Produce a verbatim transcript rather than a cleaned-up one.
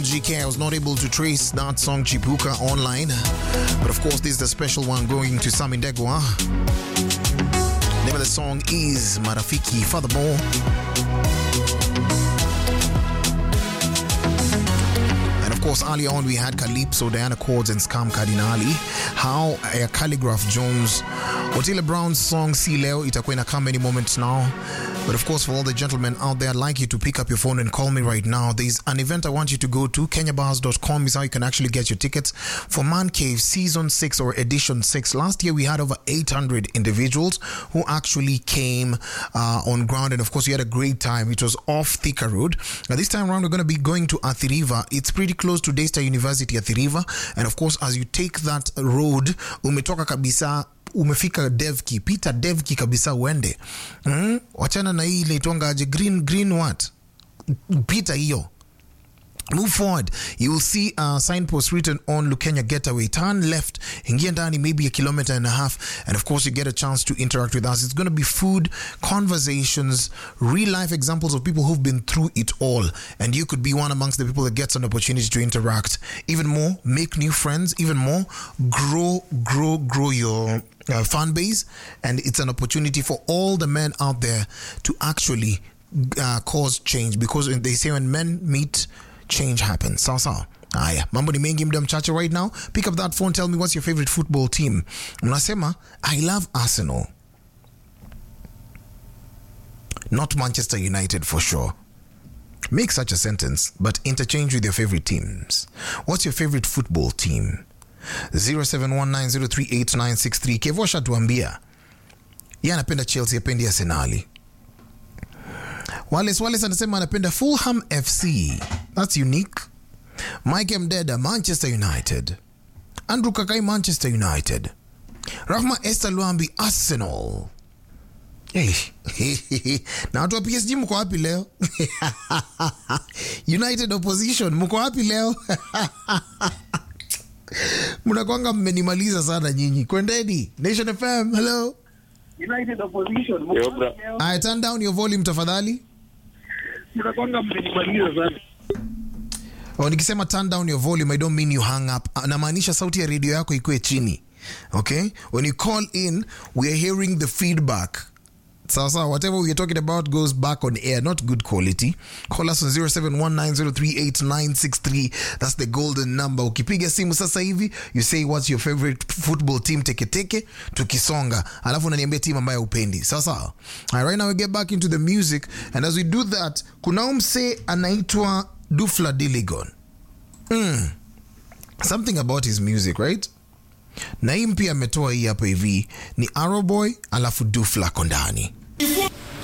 G K. I was not able to trace that song Chipuka online, but of course this is the special one going to Sami Ndegwa. The name of the song is Marafiki. Furthermore, of course, earlier on we had Calypso, Diana Cords, and Scam Cardinali. How uh, Calligraph Jones, Otile Brown's song Si Leo, itakuwa inakam any moment now. But of course, for all the gentlemen out there, I'd like you to pick up your phone and call me right now. There's an event I want you to go to. Kenya Bars dot com is how you can actually get your tickets for Man Cave Season six or Edition six. Last year, we had over eight hundred individuals who actually came uh, on ground. And of course, we had a great time. It was off Thika Road. Now, this time around, we're going to be going to Athi River. It's pretty close to Daystar University, Athi River. And of course, as you take that road, umetoka kabisa, umefika Devki, pita Devki kabisa uende. Mm? Wachana na hii leitonga aje green green what? Pita hiyo. Move forward. You will see a signpost written on Lukenya Getaway. Turn left. Ingia ndani maybe a kilometer and a half. And of course, you get a chance to interact with us. It's going to be food, conversations, real life examples of people who've been through it all. And you could be one amongst the people that gets an opportunity to interact. Even more, make new friends. Even more, grow, grow, grow your uh, fan base. And it's an opportunity for all the men out there to actually uh, cause change. Because they say when men meet, change happens. Sawa sawa. Aya, mambo ni mengi muda mchache right now. Pick up that phone, tell me what's your favorite football team. Unasema, I love Arsenal. Not Manchester United for sure. Make such a sentence, but interchange with your favorite teams. What's your favorite football team? zero seven one nine zero three eight nine six three. Kevosha tuambia. Yeye anapenda Chelsea, apendi Arsenali. Wales Wales anasema anapenda Fulham F C. That's unique. Mike Mdeda, Manchester United. Andrew Kakai, Manchester United. Rahma Esther Luambi, Arsenal. Hey. Na watu wa P S G mko wapi leo? United opposition mko wapi leo? Mnakwanga mmenimaliza sana nyinyi. Kwendeni. Nation F M, hello. United opposition mko wapi leo? I turn down your volume tafadhali. Mnakwanga mmenimaliza sana. Oh, nikisema turn down your volume, I don't mean you hang up. Namaanisha sauti ya radio yako ikuwe chini. Okay? When you call in, we are hearing the feedback. So, so whatever we are talking about goes back on air, not good quality. Call us on zero seven one nine zero three eight nine six three. That's the golden number. Ukipiga simu sasa hivi, you say what's your favorite football team, teke teke, tukisonga. Alafu unaniambia team ambayo upendi. Sasa. All right, now we get back into the music, and as we do that, kuna umse anaitwa Dufla Diligon. Mm. Something about his music, right? Na hii mpya ametoa hii hapa hivi ni Arrowboy alafu Dufla Kondani.